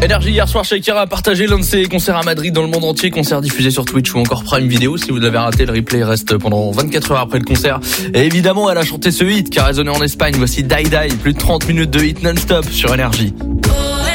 Énergie, hier soir, Shakira a partagé l'un de ses concerts à Madrid dans le monde entier, concert diffusé sur Twitch ou encore Prime Video. Si vous l'avez raté, le replay reste pendant 24 heures après le concert. Et évidemment, elle a chanté ce hit qui a résonné en Espagne. Voici Die Die, plus de 30 minutes de hit non-stop sur Énergie.